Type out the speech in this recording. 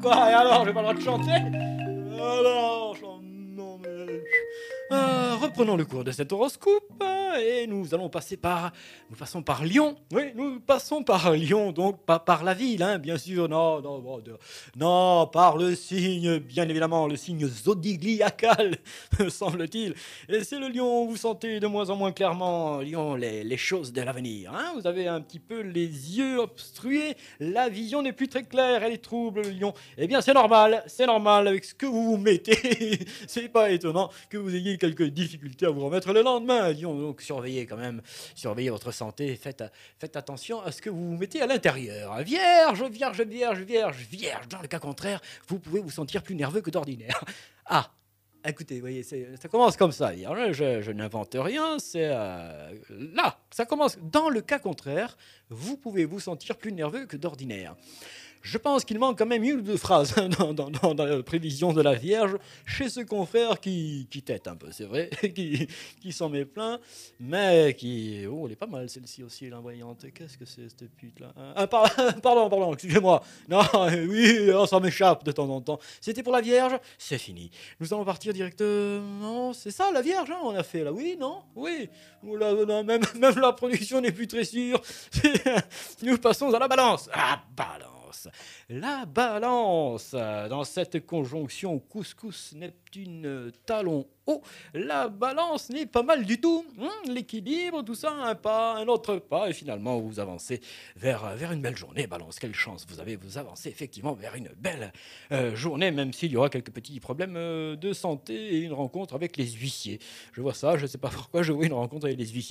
quoi? Et alors, j'ai pas le droit de chanter? Alors, non mais... reprenons le cours de cet horoscope et nous passons par Lyon. Oui, nous passons par Lyon, donc pas par la ville, hein, bien sûr. Non, non, non, par le signe, bien évidemment, le signe zodiacal, me semble-t-il. Et c'est le Lion où vous sentez de moins en moins clairement, Lion, les choses de l'avenir. Hein, vous avez un petit peu les yeux obstrués, la vision n'est plus très claire, elle est trouble, le Lion. Eh bien, c'est normal avec ce que vous vous mettez. C'est pas étonnant que vous ayez quelques difficultés à vous remettre le lendemain. Lion, donc surveillez quand même, surveillez votre santé, faites attention à ce que vous vous mettez à l'intérieur. Vierge, dans le cas contraire, vous pouvez vous sentir plus nerveux que d'ordinaire. Ah, écoutez, vous voyez, ça commence comme ça. Je n'invente rien, c'est là, ça commence. Dans le cas contraire, vous pouvez vous sentir plus nerveux que d'ordinaire. Je pense qu'il manque quand même une ou deux phrases dans la prévision de la Vierge chez ce confrère qui tête un peu, c'est vrai, qui s'en met plein, mais qui... Oh, elle est pas mal celle-ci aussi, la voyante. Qu'est-ce que c'est cette pute-là? Pardon, excusez-moi. Non, oui, ça m'échappe de temps en temps. C'était pour la Vierge, c'est fini. Nous allons partir directement... C'est ça, la Vierge, hein, on a fait là, oui, non? Oui. Oula, non, même la production n'est plus très sûre. Nous passons à la Balance. Ah, Balance. La Balance, dans cette conjonction couscous Neptune talon haut, la Balance n'est pas mal du tout. L'équilibre, tout ça, un pas, un autre pas, et finalement vous avancez vers une belle journée. Balance, quelle chance vous avez, vous avancez effectivement vers une belle journée, même s'il y aura quelques petits problèmes de santé et une rencontre avec les huissiers. Je vois ça, je ne sais pas pourquoi je vois une rencontre avec les huissiers.